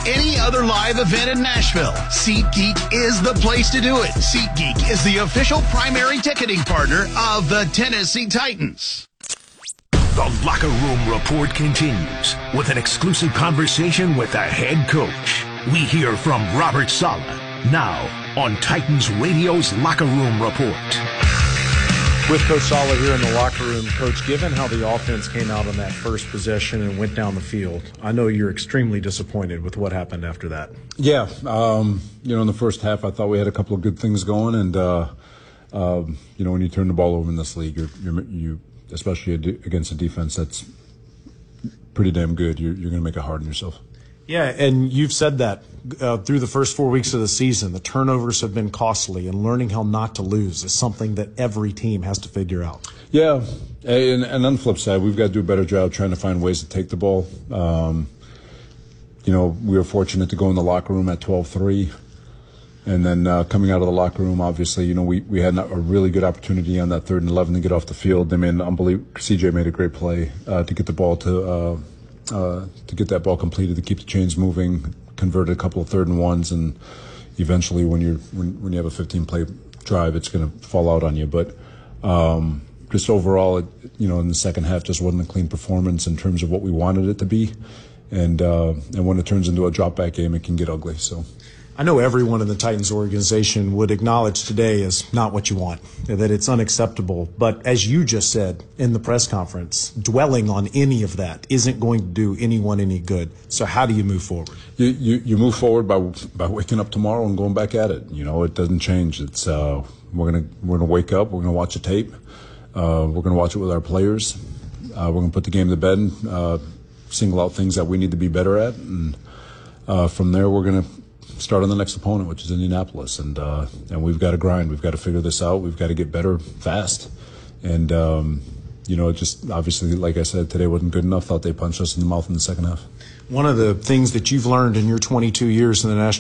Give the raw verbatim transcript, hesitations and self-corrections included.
any other live event in Nashville, SeatGeek is the place to do it. SeatGeek is the official primary ticketing partner of the Tennessee Titans. The Locker Room Report continues with an exclusive conversation with the head coach. We hear from Robert Saleh now on Titans Radio's Locker Room Report. With Coach Saleh here in the locker room, Coach, given how the offense came out on that first possession and went down the field, I know you're extremely disappointed with what happened after that. Yeah, um, you know, in the first half, I thought we had a couple of good things going, and uh, uh, you know, when you turn the ball over in this league, you're, you're, you, especially against a defense that's pretty damn good, you're, you're going to make it hard on yourself. Yeah, and you've said that uh, through the first four weeks of the season, the turnovers have been costly, and learning how not to lose is something that every team has to figure out. Yeah, and, and on the flip side, we've got to do a better job trying to find ways to take the ball. Um, you know, we were fortunate to go in the locker room at twelve three, and then uh, coming out of the locker room, obviously, you know, we, we had a really good opportunity on that third and eleven to get off the field. I mean, unbelievable. C J made a great play uh, to get the ball to uh, – Uh, to get that ball completed, to keep the chains moving, converted a couple of third and ones, and eventually when you're when, when you have a fifteen play drive, it's going to fall out on you. But um, just overall, it, you know, in the second half, just wasn't a clean performance in terms of what we wanted it to be, and uh, and when it turns into a drop back game, it can get ugly. So. I know everyone in the Titans organization would acknowledge today is not what you want, that it's unacceptable. But as you just said in the press conference, dwelling on any of that isn't going to do anyone any good. So how do you move forward? You you, you move forward by by waking up tomorrow and going back at it. You know, it doesn't change. It's uh, we're gonna we're gonna wake up. We're gonna watch a tape. Uh, we're gonna watch it with our players. Uh, we're gonna put the game to bed. And, uh, single out things that we need to be better at, and uh, from there we're gonna start on the next opponent, which is Indianapolis, and uh, and we've got to grind. We've got to figure this out. We've got to get better fast, and um, you know, just obviously, like I said, today wasn't good enough. Thought they punched us in the mouth in the second half. One of the things that you've learned in your twenty-two years in the National